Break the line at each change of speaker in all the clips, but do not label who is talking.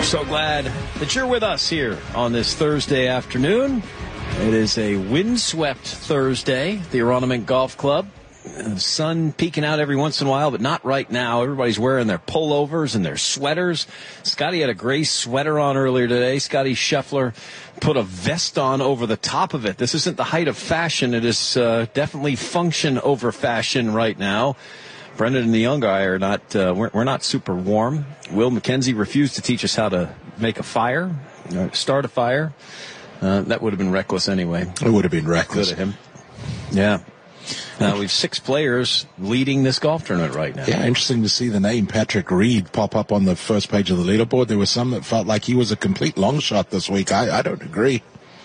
So glad that you're with us here on this Thursday afternoon. It is a windswept Thursday at the Aronimink Golf Club. The sun peeking out every once in a while, but not right now. Everybody's wearing their pullovers and their sweaters. Scotty had a gray sweater on earlier today. Scotty Scheffler put a vest on over the top of it. This isn't the height of fashion. It is definitely function over fashion right now. Brendan and the young guy are not, we're not super warm. Will McKenzie refused to teach us how to make a fire, start a fire. That would have been reckless anyway.
It would have been reckless.
Good of him. Yeah. We've 6 players leading this golf tournament right now.
Yeah, interesting to see the name Patrick Reed pop up on the first page of the leaderboard. There were some that felt like he was a complete long shot this week. I don't agree.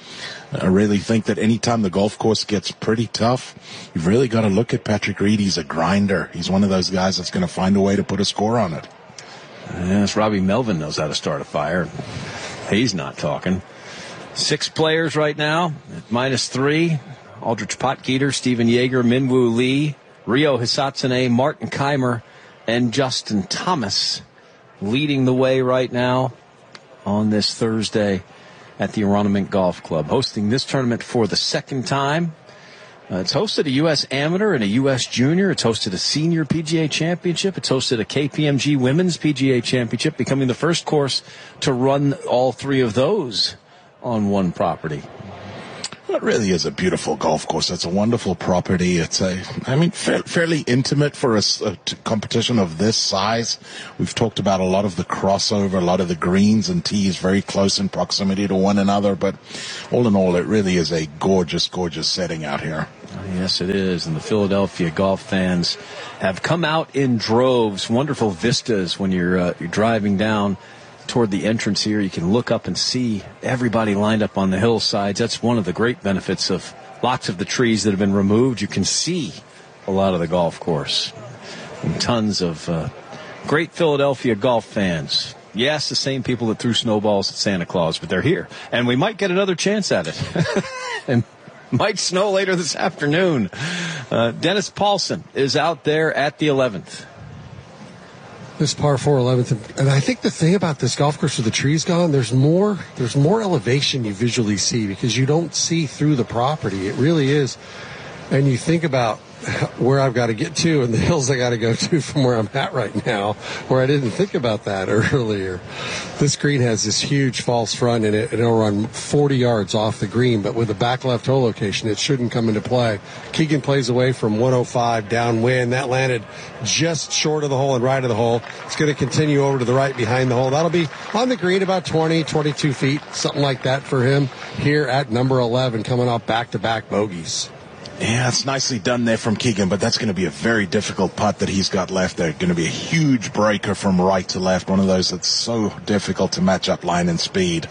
I really think that any time the golf course gets pretty tough, you've really got to look at Patrick Reed. He's a grinder. He's one of those guys that's going to find a way to put a score on it.
Yes, Robbie Melvin knows how to start a fire. He's not talking. 6 players right now at -3. Aldrich Potgieter, Stephen Yeager, Minwoo Lee, Ryo Hisatsune, Martin Keimer, and Justin Thomas leading the way right now on this Thursday at the Aronimink Golf Club, hosting this tournament for the second time. It's hosted a U.S. Amateur and a U.S. Junior. It's hosted a Senior PGA Championship. It's hosted a KPMG Women's PGA Championship, becoming the first course to run all 3 of those on one property.
It really is a beautiful golf course. It's a wonderful property. It's fairly intimate for a competition of this size. We've talked about a lot of the crossover, a lot of the greens and tees very close in proximity to one another. But all in all, it really is a gorgeous, gorgeous setting out here.
Yes, it is. And the Philadelphia golf fans have come out in droves. Wonderful vistas when you're driving down toward the entrance here. You can look up and see everybody lined up on the hillsides. That's one of the great benefits of lots of the trees that have been removed. You can see a lot of the golf course. And tons of great Philadelphia golf fans. Yes, the same people that threw snowballs at Santa Claus, but they're here. And we might get another chance at it. And might snow later this afternoon. Dennis Paulson is out there at the 11th.
This par 4 11th, and I think the thing about this golf course with the trees gone, there's more elevation you visually see because you don't see through the property. It really is, and you think about where I've got to get to and the hills I got to go to from where I'm at right now, where I didn't think about that earlier. This green has this huge false front in it, and it'll run 40 yards off the green, but with a back left hole location, it shouldn't come into play. Keegan plays away from 105 downwind. That landed just short of the hole and right of the hole. It's going to continue over to the right behind the hole. That'll be on the green about 20, 22 feet, something like that for him here at number 11, coming off back-to-back bogeys.
Yeah, it's nicely done there from Keegan, but that's going to be a very difficult putt that he's got left there. Going to be a huge breaker from right to left, one of those that's so difficult to match up line and speed.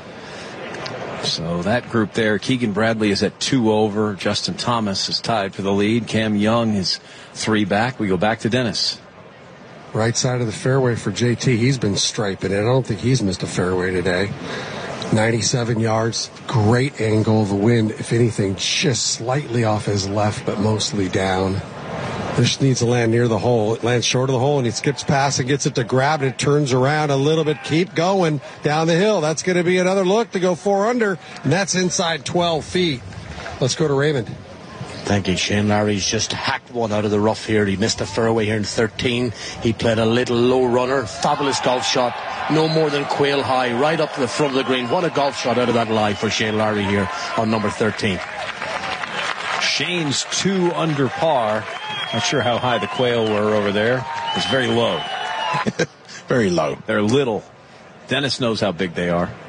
So that group there, Keegan Bradley is at 2 over. Justin Thomas is tied for the lead. Cam Young is 3 back. We go back to Dennis.
Right side of the fairway for JT. He's been striping it. I don't think he's missed a fairway today. 97 yards, great angle. The wind, if anything, just slightly off his left, but mostly down. This needs to land near the hole. It lands short of the hole, and he skips past and gets it to grab it. It turns around a little bit. Keep going down the hill. That's going to be another look to go 4 under, and that's inside 12 feet. Let's go to Raymond.
Thank you, Shane. Larry's just hacked one out of the rough here. He missed a fairway here in 13. He played a little low runner. Fabulous golf shot. No more than quail high, right up to the front of the green. What a golf shot out of that lie for Shane Larry here on number 13.
Shane's 2 under par. Not sure how high the quail were over there. It's very low.
Very low.
They're little. Dennis knows how big they are.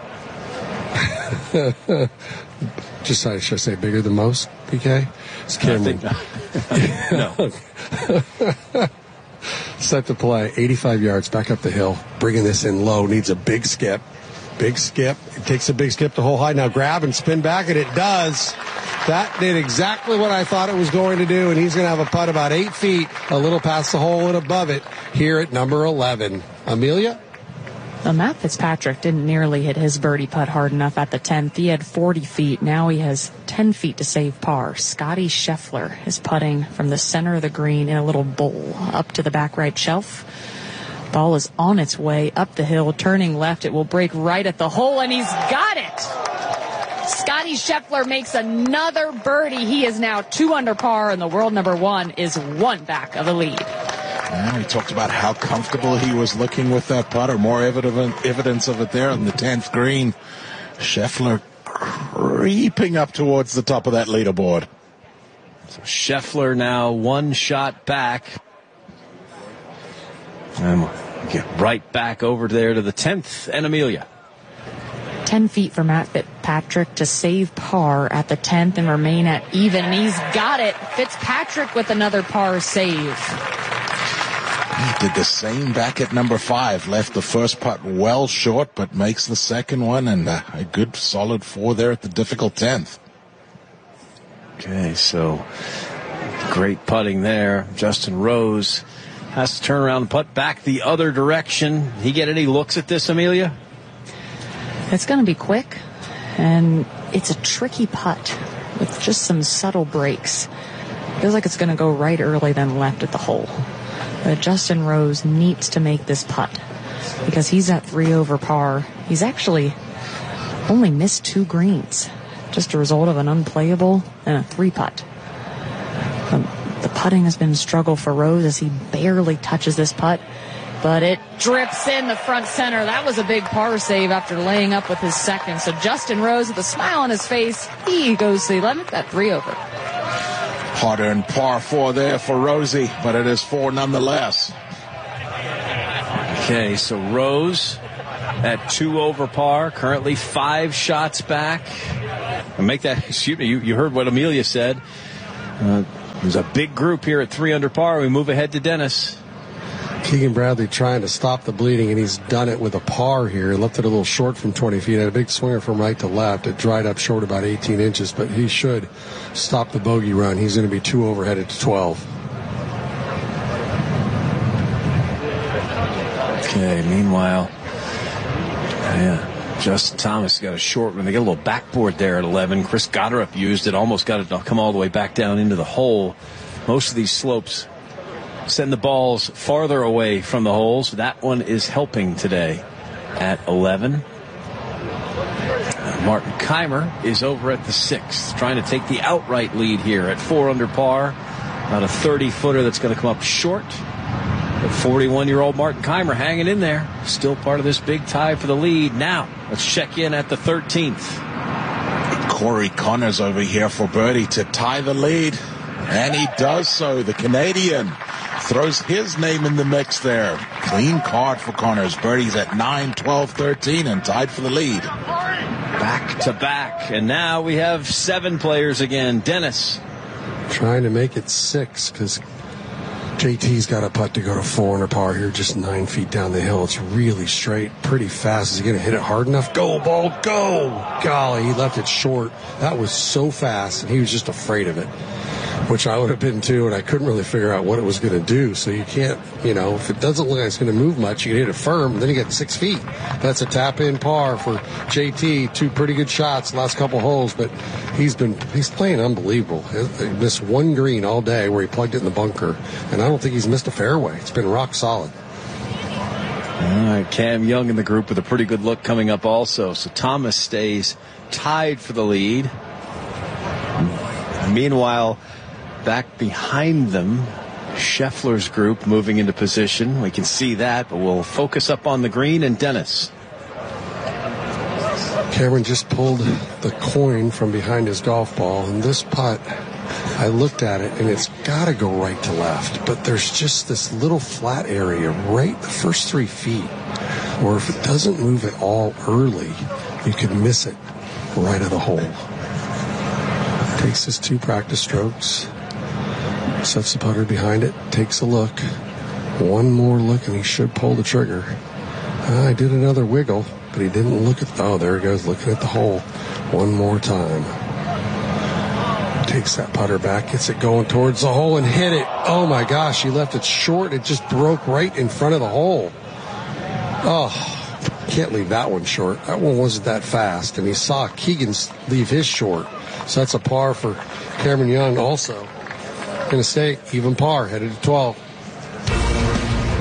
Just should I say bigger than most, PK? It's Cameron.
No.
Set to play, 85 yards back up the hill. Bringing this in low, needs a big skip. Big skip. It takes a big skip to hole high. Now grab and spin back, and it does. That did exactly what I thought it was going to do, and he's going to have a putt about 8 feet, a little past the hole and above it, here at number 11. Amelia?
Well, Matt Fitzpatrick didn't nearly hit his birdie putt hard enough at the 10th. He had 40 feet. Now he has 10 feet to save par. Scotty Scheffler is putting from the center of the green in a little bowl up to the back right shelf. Ball is on its way up the hill, turning left. It will break right at the hole, and he's got it. Scottie Scheffler makes another birdie. He is now 2 under par, and the world number 1 is 1 back of the lead.
And we talked about how comfortable he was looking with that putter. More evidence of it there on the 10th green. Scheffler creeping up towards the top of that leaderboard.
So Scheffler now 1 shot back. And we'll get right back over there to the 10th and Amelia.
10 feet for Matt Fitzpatrick to save par at the 10th and remain at even. And he's got it. Fitzpatrick with another par save.
He did the same back at number 5. Left the first putt well short, but makes the second one, and a good solid 4 there at the difficult 10th.
Okay, so great putting there. Justin Rose has to turn around and putt back the other direction. He get any looks at this, Amelia?
It's going to be quick, and it's a tricky putt with just some subtle breaks. Feels like it's going to go right early, then left at the hole. But Justin Rose needs to make this putt because he's at 3 over par. He's actually only missed 2 greens, just a result of an unplayable and a 3 putt. The putting has been a struggle for Rose as he barely touches this putt, but it drips in the front center. That was a big par save after laying up with his second. So Justin Rose with a smile on his face, he goes to the 11th at 3 over.
Hard-earned par 4 there for Rosie, but it is 4 nonetheless.
Okay, so Rose at 2 over par, currently 5 shots back. And make that, excuse me, you heard what Amelia said. There's a big group here at 3 under par. We move ahead to Dennis.
Keegan Bradley trying to stop the bleeding, and he's done it with a par here. Left it a little short from 20 feet. Had a big swinger from right to left. It dried up short about 18 inches, but he should stop the bogey run. He's going to be 2 over headed to 12.
Okay, meanwhile, Justin Thomas got a short one. They get a little backboard there at 11. Chris Gotterup used it, almost got it to come all the way back down into the hole. Most of these slopes send the balls farther away from the holes. That one is helping today at 11. Martin Keimer is over at the 6th, trying to take the outright lead here at 4 under par. About a 30-footer that's going to come up short. But 41-year-old Martin Keimer hanging in there. Still part of this big tie for the lead. Now, let's check in at the 13th.
Corey Connors over here for birdie to tie the lead. And he does so. The Canadian throws his name in the mix there. Clean card for Connors. Birdie's at 9, 12, 13 and tied for the lead.
Back to back. And now we have 7 players again. Dennis.
Trying to make it 6 because JT's got a putt to go to 4 under par here, just 9 feet down the hill. It's really straight, pretty fast. Is he going to hit it hard enough? Go, ball, go! Golly, he left it short. That was so fast, and he was just afraid of it, which I would have been too, and I couldn't really figure out what it was going to do. So you can't, if it doesn't look like it's going to move much, you can hit it firm, and then you get 6 feet. That's a tap-in par for JT. 2 pretty good shots last couple holes, but he's playing unbelievable. He missed 1 green all day where he plugged it in the bunker, and I don't think he's missed a fairway. It's been rock solid.
All right, Cam Young in the group with a pretty good look coming up also. So Thomas stays tied for the lead. Meanwhile, back behind them, Scheffler's group moving into position. We can see that, but we'll focus up on the green and Dennis.
Cameron just pulled the coin from behind his golf ball, and this putt, I looked at it, and it's got to go right to left, but there's just this little flat area right the first 3 feet, or if it doesn't move at all early, you could miss it right of the hole. Takes his 2 practice strokes, sets the putter behind it, takes a look. One more look, and he should pull the trigger. I did another wiggle, but he didn't look at there he goes, looking at the hole. One more time. Takes that putter back, gets it going towards the hole, and hit it. Oh, my gosh, he left it short. It just broke right in front of the hole. Oh, can't leave that one short. That one wasn't that fast, and he saw Keegan leave his short. So that's a par for Cameron Young also. Going to stay even par, headed to 12.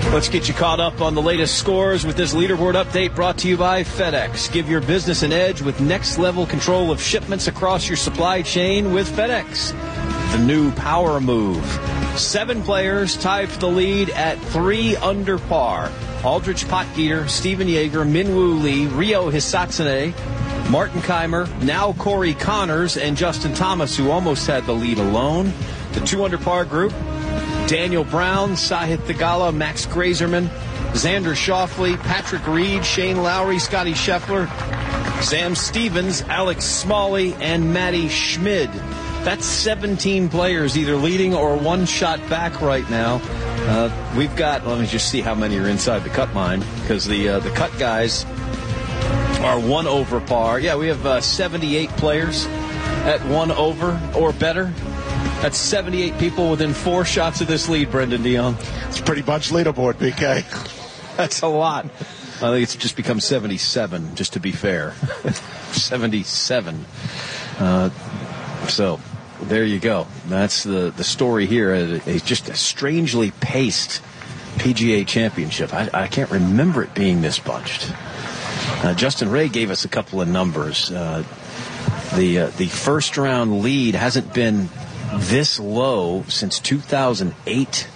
Let's get you caught up on the latest scores with this leaderboard update brought to you by FedEx. Give your business an edge with next-level control of shipments across your supply chain with FedEx. The new Power Move. 7 players tied for the lead at 3 under par. Aldrich Potgieter, Stephen Yeager, Minwoo Lee, Ryo Hisatsune, Martin Keimer, now Corey Connors, and Justin Thomas, who almost had the lead alone. The 2 under par group, Daniel Brown, Sahith Theegala, Max Grazerman, Xander Schauffele, Patrick Reed, Shane Lowry, Scotty Scheffler, Sam Stevens, Alex Smalley, and Matty Schmid. That's 17 players either leading or one shot back right now. We've got, let me just see how many are inside the cut line, because the cut guys are 1 over par. Yeah, we have 78 players at 1 over or better. That's 78 people within 4 shots of this lead, Brendan Dion.
It's pretty much leaderboard, BK.
That's a lot. I think it's just become 77, just to be fair. 77. So there you go. That's the story here. It's just a strangely paced PGA Championship. I can't remember it being this bunched. Justin Ray gave us a couple of numbers. The first round lead hasn't been this low since 2008.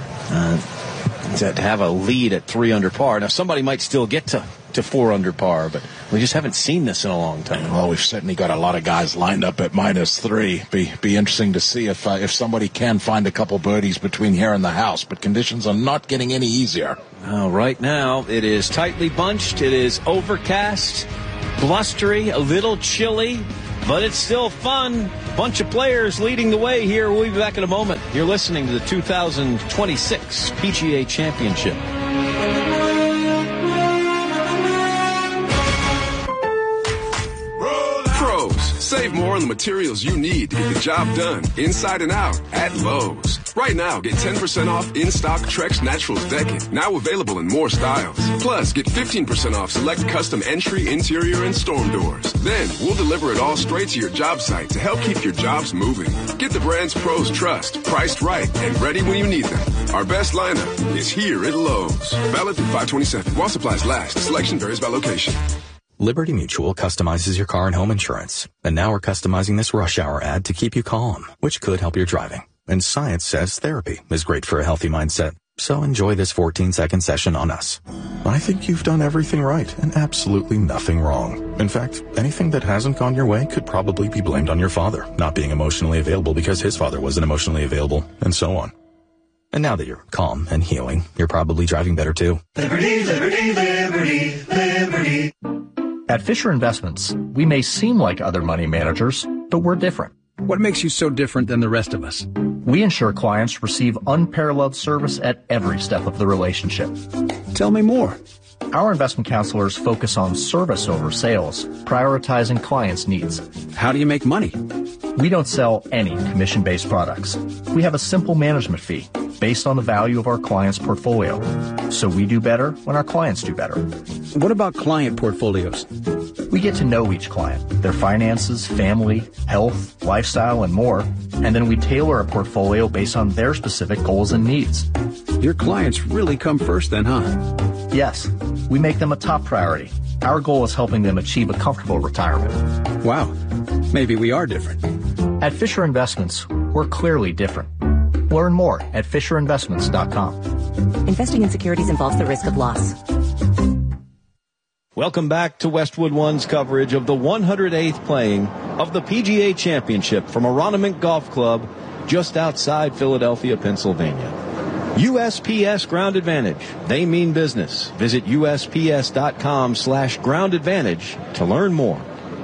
To have a lead at 3 under par. Now, somebody might still get to 4 under par, but we just haven't seen this in a long time.
Well, we've certainly got a lot of guys lined up at -3. Be interesting to see if somebody can find a couple birdies between here and the house, but conditions are not getting any easier.
Right now, it is tightly bunched. It is overcast, blustery, a little chilly, but it's still fun. Bunch of players leading the way here. We'll be back in a moment. You're listening to the 2026 PGA Championship.
Pros, save more on the materials you need to get the job done, inside and out, at Lowe's. Right now, get 10% off in-stock Trex Naturals decking, now available in more styles. Plus, get 15% off select custom entry, interior, and storm doors. Then, we'll deliver it all straight to your job site to help keep your jobs moving. Get the brands pros trust, priced right, and ready when you need them. Our best lineup is here at Lowe's. Valid through 5/27. While supplies last. Selection varies by location.
Liberty Mutual customizes your car and home insurance. And now we're customizing this rush hour ad to keep you calm, which could help your driving. And science says therapy is great for a healthy mindset. So enjoy this 14-second session on us. I think you've done everything right and absolutely nothing wrong. In fact, anything that hasn't gone your way could probably be blamed on your father, not being emotionally available because his father wasn't emotionally available, and so on. And now that you're calm and healing, you're probably driving better too.
Liberty, liberty, liberty, liberty. At Fisher Investments, we may seem like other money managers, but we're different.
What makes you so different than the rest of us?
We ensure clients receive unparalleled service at every step of the relationship.
Tell me more.
Our investment counselors focus on service over sales, prioritizing clients' needs.
How do you make money?
We don't sell any commission-based products. We have a simple management fee based on the value of our client's portfolio. So we do better when our clients do better.
What about client portfolios?
We get to know each client, their finances, family, health, lifestyle, and more, and then we tailor a portfolio based on their specific goals and needs.
Your clients really come first then, huh?
Yes, we make them a top priority. Our goal is helping them achieve a comfortable retirement.
Wow, maybe we are different.
At Fisher Investments, we're clearly different. Learn more at FisherInvestments.com.
Investing in securities involves the risk of loss.
Welcome back to Westwood One's coverage of the 108th playing of the PGA Championship from Aronimink Golf Club just outside Philadelphia, Pennsylvania. USPS Ground Advantage. They mean business. Visit USPS.com/Ground Advantage to learn more.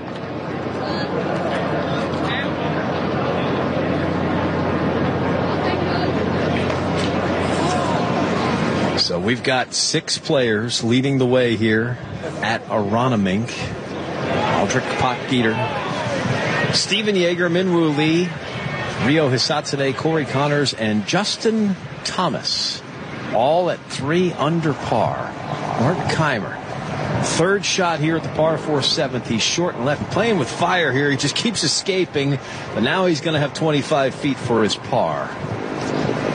So we've got 6 players leading the way here at Aronimink. Aldrich Potgieter, Stephen Yeager, Minwoo Lee, Ryo Hisatsune, Corey Connors, and Justin Thomas, all at 3 under par. Martin Keimer, third shot here at the par 4 7th. He's short and left, playing with fire here. He just keeps escaping, but now he's going to have 25 feet for his par.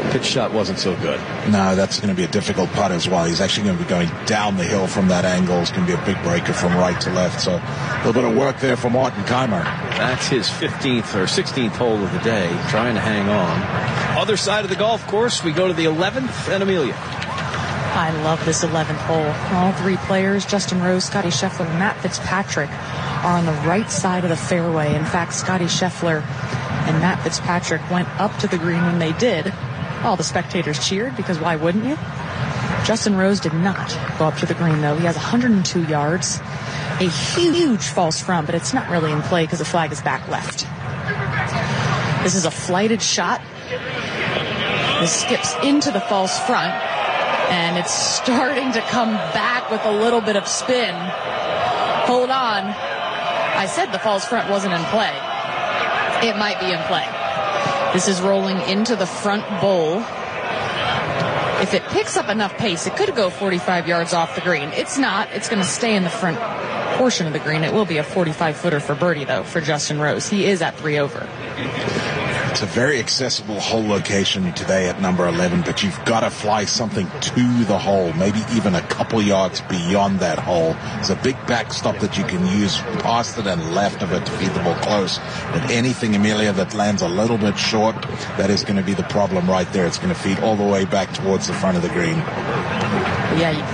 Pitch shot wasn't so good.
No, that's going to be a difficult putt as well. He's actually going to be going down the hill from that angle. It's going to be a big breaker from right to left. So a little bit of work there for Martin Kaymer.
That's his 15th or 16th hole of the day, trying to hang on. Other side of the golf course, we go to the 11th and Amelia.
I love this 11th hole. All three players, Justin Rose, Scotty Scheffler, and Matt Fitzpatrick, are on the right side of the fairway. In fact, Scotty Scheffler and Matt Fitzpatrick went up to the green when they did. All the spectators cheered, because why wouldn't you? Justin Rose did not go up to the green, though. He has 102 yards. A huge false front, but it's not really in play because the flag is back left. This is a flighted shot. This skips into the false front, and it's starting to come back with a little bit of spin. Hold on. I said the false front wasn't in play. It might be in play. This is rolling into the front bowl. If it picks up enough pace, it could go 45 yards off the green. It's not. It's going to stay in the front portion of the green. It will be a 45-footer for birdie, though, for Justin Rose. He is at 3 over.
It's a very accessible hole location today at number 11, but you've got to fly something to the hole, maybe even a couple yards beyond that hole. There's a big backstop that you can use past it and left of it to feed the ball close. But anything, Amelia, that lands a little bit short, that is going to be the problem right there. It's going to feed all the way back towards the front of the green.
Yeah, you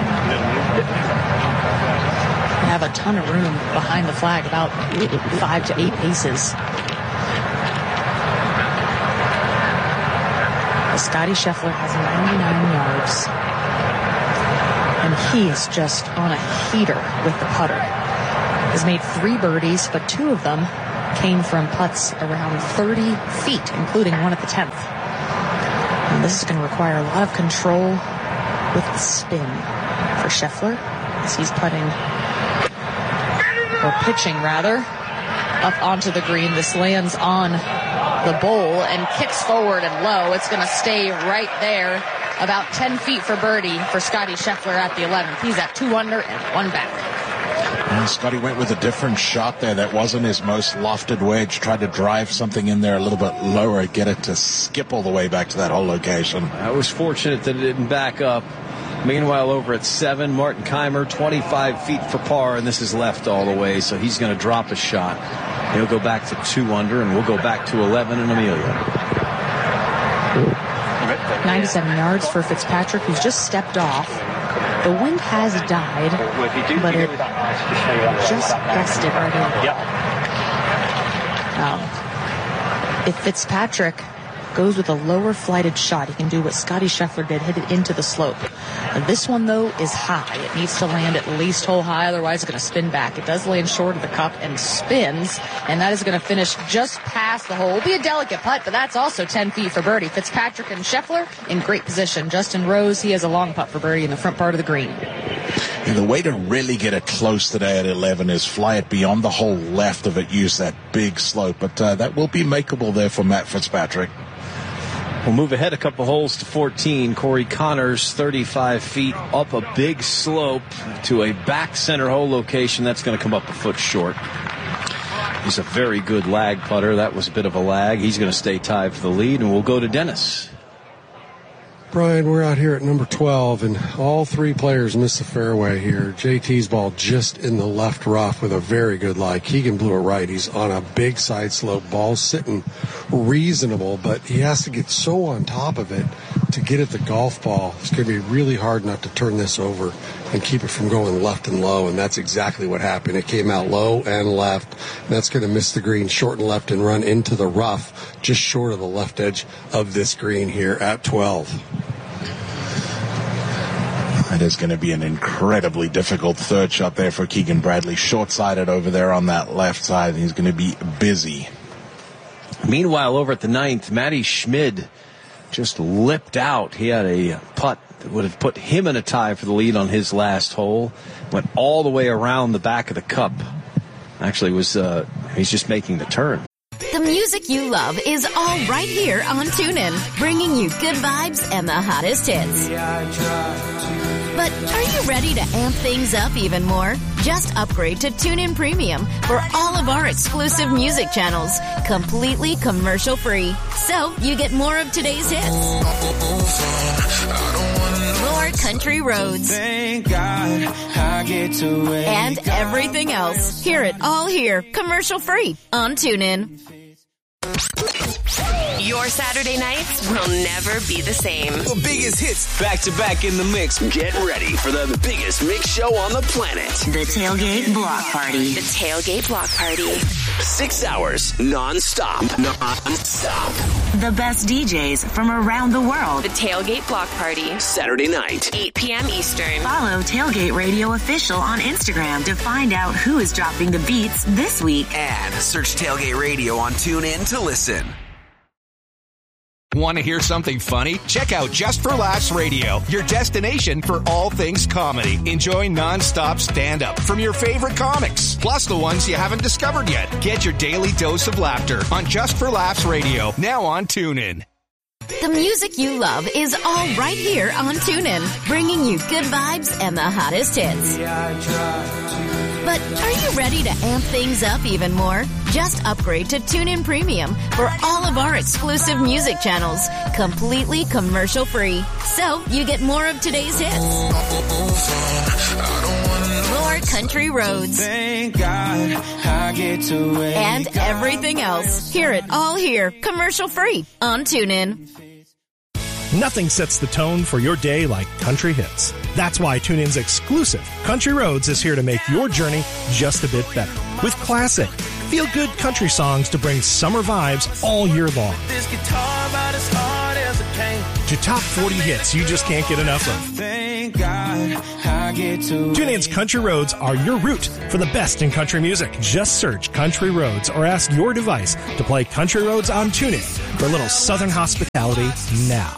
have a ton of room behind the flag, about 5 to 8 paces. Scotty Scheffler has 99 yards, and he is just on a heater with the putter. He's made 3 birdies, but 2 of them came from putts around 30 feet, including one at the 10th. And this is going to require a lot of control with the spin for Scheffler, as he's putting, or pitching rather, up onto the green. This lands on the bowl and kicks forward and low. It's going to stay right there, about 10 feet for birdie for Scotty Scheffler at the 11th. He's at 2 under and 1 back.
And Scotty went with a different shot there. That wasn't his most lofted wedge. Tried to drive something in there a little bit lower, get it to skip all the way back to that hole location.
I was fortunate that it didn't back up. Meanwhile, over at 7, Martin Kaymer, 25 feet for par, and this is left all the way, so he's going to drop a shot. He'll go back to 2 under, and we'll go back to 11 and Amelia.
97 yards for Fitzpatrick, who's just stepped off. The wind has died, but it just gusted right over. If Fitzpatrick goes with a lower flighted shot, he can do what Scotty Scheffler did, hit it into the slope. This one, though, is high. It needs to land at least hole high, otherwise it's going to spin back. It does land short of the cup and spins, and that is going to finish just past the hole. It'll be a delicate putt, but that's also 10 feet for birdie. Fitzpatrick and Scheffler in great position. Justin Rose, he has a long putt for birdie in the front part of the green.
And the way to really get it close today at 11 is fly it beyond the hole left of it, use that big slope. But that will be makeable there for Matt Fitzpatrick.
We'll move ahead a couple holes to 14. Corey Connors, 35 feet up a big slope to a back center hole location. That's going to come up a foot short. He's a very good lag putter. That was a bit of a lag. He's going to stay tied for the lead, and we'll go to Dennis.
Brian, we're out here at number 12, and all 3 players missed the fairway here. JT's ball just in the left rough with a very good lie. Keegan blew it right. He's on a big side slope. Ball sitting reasonable, but he has to get so on top of it to get at the golf ball. It's going to be really hard not to turn this over and keep it from going left and low, and that's exactly what happened. It came out low and left, and that's going to miss the green short and left and run into the rough just short of the left edge of this green here at 12.
It is going to be an incredibly difficult third shot there for Keegan Bradley. Short-sided over there on that left side. He's going to be busy.
Meanwhile, over at the 9th, Matty Schmid just lipped out. He had a putt that would have put him in a tie for the lead on his last hole. Went all the way around the back of the cup. Actually, he's just making the turn.
The music you love is all right here on TuneIn, bringing you good vibes and the hottest hits. But But are you ready to amp things up even more? Just upgrade to TuneIn Premium for all of our exclusive music channels, completely commercial-free. So you get more of today's hits, more country roads,
thank God I get to wake
and everything else. Hear it all here, commercial-free on TuneIn.
Your Saturday nights will never be the same.
The biggest hits back to back in the mix. Get ready for the biggest mix show on the planet.
The Tailgate Block Party. The Tailgate Block Party.
6 hours non-stop. Non-stop.
The best DJs from around the world. The Tailgate Block Party.
Saturday night,
8 p.m. Eastern. Follow Tailgate Radio Official on Instagram to find out who is dropping the beats this week.
And search Tailgate Radio on TuneIn to listen.
Want to hear something funny? Check out Just for Laughs Radio, your destination for all things comedy. Enjoy non-stop stand-up from your favorite comics, plus the ones you haven't discovered yet. Get your daily dose of laughter on Just for Laughs Radio, now on TuneIn.
The music you love is all right here on TuneIn, bringing you good vibes and the hottest hits. But are you ready to amp things up even more? Just upgrade to TuneIn Premium for all of our exclusive music channels, completely commercial-free. So you get more of today's hits, more country roads,
thank God I get to wake
and everything else. Hear it all here, commercial-free on TuneIn.
Nothing sets the tone for your day like country hits. That's why TuneIn's exclusive Country Roads is here to make your journey just a bit better. With classic, feel-good country songs to bring summer vibes all year long.
this guitar about as hard as it can.
To top 40 hits you just can't get enough of.
Thank God I get to
TuneIn's Country Roads are your route for the best in country music. Just search Country Roads or ask your device to play Country Roads on TuneIn for a little southern hospitality now.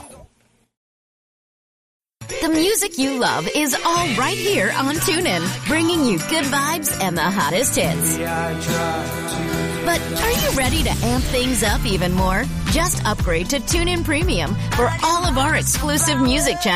The music you love is all right here on TuneIn, bringing you good vibes and the hottest hits. But are you ready to amp things up even more? Just upgrade to TuneIn Premium for all of our exclusive music channels.